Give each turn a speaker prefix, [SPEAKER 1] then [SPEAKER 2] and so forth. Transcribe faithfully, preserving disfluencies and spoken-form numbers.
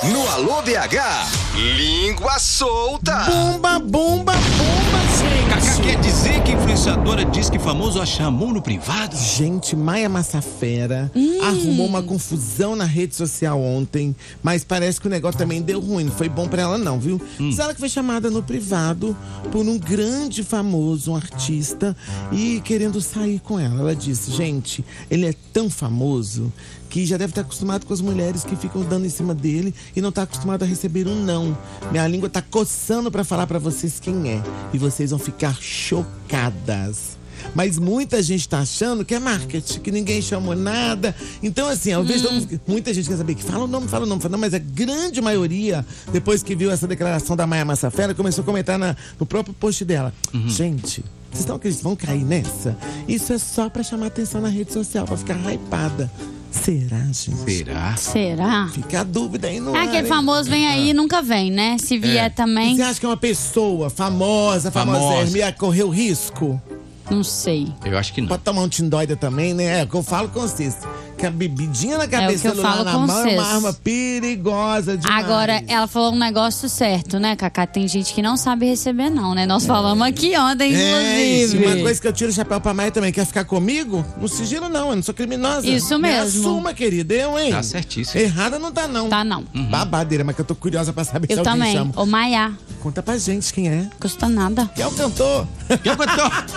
[SPEAKER 1] No Alô B H, língua solta.
[SPEAKER 2] Bomba, bomba, bomba, gente.
[SPEAKER 3] Cacá, quer dizer que a influenciadora diz que famoso a chamou no privado?
[SPEAKER 2] Gente, Maia Massafera hum. arrumou uma confusão na rede social ontem, mas parece que o negócio também deu ruim. Não foi bom pra ela não, viu? Hum. Diz ela que foi chamada no privado por um grande famoso, um artista, e querendo sair com ela. Ela disse, gente, ele é tão famoso que já deve estar acostumado com as mulheres que ficam dando em cima dele e não está acostumado a receber um não. Minha língua tá coçando pra falar pra vocês quem é. E vocês vão ficar chocadas. Mas muita gente tá achando que é marketing, que ninguém chamou nada. Então, assim, eu vejo hum. muita gente quer saber que fala o nome, fala o nome, fala o nome. Mas a grande maioria, depois que viu essa declaração da Maia Massafera, começou a comentar na, no próprio post dela. Uhum. Gente, vocês estão acreditando? Vão cair nessa? Isso é só pra chamar atenção na rede social, pra ficar hypada. Será, gente?
[SPEAKER 3] Será?
[SPEAKER 4] Será?
[SPEAKER 2] Fica a dúvida aí no
[SPEAKER 4] ah,
[SPEAKER 2] ar.
[SPEAKER 4] Aquele famoso vem aí e nunca vem, né? Se vier é. também.
[SPEAKER 2] Você acha que é uma pessoa famosa, famosa, ia correr o risco?
[SPEAKER 4] Não sei.
[SPEAKER 3] Eu acho que não.
[SPEAKER 2] Pode tomar um tindóide também, né? É o que eu falo com vocês. Que a bebidinha na cabeça,
[SPEAKER 4] é o
[SPEAKER 2] celular na mão, é uma arma perigosa demais.
[SPEAKER 4] Agora, ela falou um negócio certo, né, Cacá? Tem gente que não sabe receber não, né? Nós é. falamos aqui ontem,
[SPEAKER 2] é,
[SPEAKER 4] inclusive.
[SPEAKER 2] Uma coisa que eu tiro o chapéu pra Maia também. Quer ficar comigo? No sigilo não, eu não sou criminosa.
[SPEAKER 4] Isso mesmo.
[SPEAKER 2] Me assuma, querida. Eu, hein?
[SPEAKER 3] Tá certíssimo.
[SPEAKER 2] Errada não tá, não.
[SPEAKER 4] Tá, não.
[SPEAKER 2] Uhum. Babadeira, mas que eu tô curiosa pra saber
[SPEAKER 4] eu
[SPEAKER 2] se alguém
[SPEAKER 4] também.
[SPEAKER 2] chama.
[SPEAKER 4] O Maia.
[SPEAKER 2] Conta pra gente quem é.
[SPEAKER 4] Custa nada.
[SPEAKER 2] Quem é o cantor?
[SPEAKER 3] Quem é o cantor?